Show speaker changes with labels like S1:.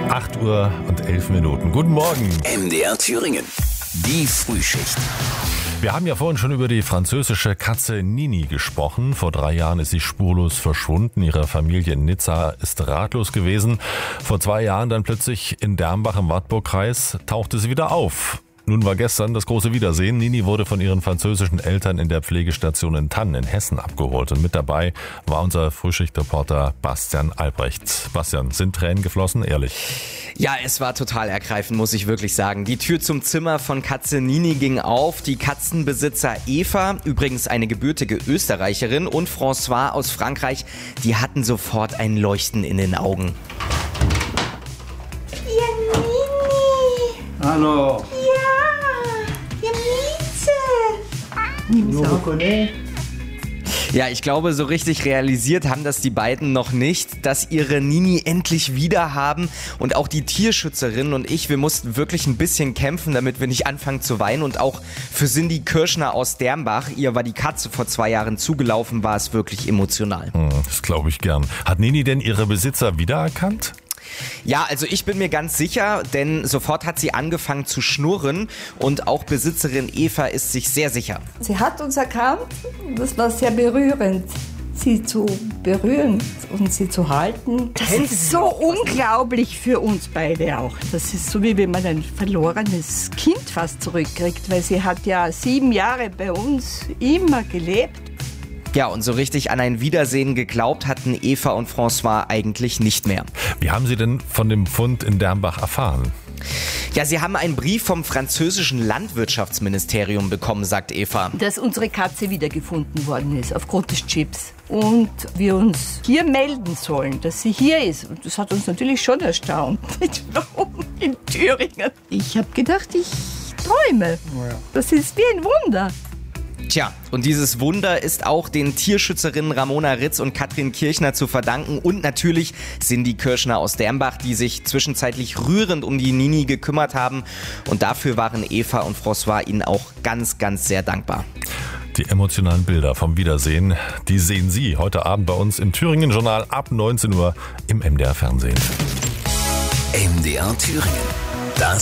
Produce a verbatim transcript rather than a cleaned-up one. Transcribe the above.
S1: acht Uhr und elf Minuten. Guten Morgen.
S2: M D R Thüringen. Die Frühschicht.
S1: Wir haben ja vorhin schon über die französische Katze Nini gesprochen. Vor drei Jahren ist sie spurlos verschwunden. Ihre Familie in Nizza ist ratlos gewesen. Vor zwei Jahren dann plötzlich in Dermbach im Wartburgkreis tauchte sie wieder auf. Nun war gestern das große Wiedersehen. Nini wurde von ihren französischen Eltern in der Pflegestation in Thann in Hessen abgeholt. Und mit dabei war unser Frühschichtreporter Bastian Albrecht. Bastian, sind Tränen geflossen? Ehrlich?
S3: Ja, es war total ergreifend, muss ich wirklich sagen. Die Tür zum Zimmer von Katze Nini ging auf. Die Katzenbesitzer Eva, übrigens eine gebürtige Österreicherin, und François aus Frankreich, die hatten sofort ein Leuchten in den Augen.
S4: Ja, Nini.
S5: Hallo.
S3: Ja, ich glaube, so richtig realisiert haben das die beiden noch nicht, dass ihre Nini endlich wieder haben. Und auch die Tierschützerin und ich, wir mussten wirklich ein bisschen kämpfen, damit wir nicht anfangen zu weinen. Und auch für Cindy Kirschner aus Dermbach, ihr war die Katze vor zwei Jahren zugelaufen, war es wirklich emotional.
S1: Das glaube ich gern. Hat Nini denn ihre Besitzer wiedererkannt?
S3: Ja, also ich bin mir ganz sicher, denn sofort hat sie angefangen zu schnurren und auch Besitzerin Eva ist sich sehr sicher.
S4: Sie hat uns erkannt, das war sehr berührend, sie zu berühren und sie zu halten. Das ist so unglaublich für uns beide auch. Das ist so, wie wenn man ein verlorenes Kind fast zurückkriegt, weil sie hat ja sieben Jahre bei uns immer gelebt.
S3: Ja, und so richtig an ein Wiedersehen geglaubt hatten Eva und François eigentlich nicht mehr.
S1: Wie haben Sie denn von dem Fund in Dermbach erfahren?
S3: Ja, sie haben einen Brief vom französischen Landwirtschaftsministerium bekommen, sagt Eva.
S4: Dass unsere Katze wiedergefunden worden ist, aufgrund des Chips. Und wir uns hier melden sollen, dass sie hier ist. Und das hat uns natürlich schon erstaunt. Warum in Thüringen? Ich habe gedacht, ich träume. Das ist wie ein Wunder.
S3: Tja, und dieses Wunder ist auch den Tierschützerinnen Ramona Ritz und Katrin Kirchner zu verdanken und natürlich Cindy Kirschner aus Dermbach, die sich zwischenzeitlich rührend um die Nini gekümmert haben und dafür waren Eva und François ihnen auch ganz, ganz sehr dankbar.
S1: Die emotionalen Bilder vom Wiedersehen, die sehen Sie heute Abend bei uns im Thüringen Journal ab neunzehn Uhr im M D R Fernsehen.
S2: M D R Thüringen.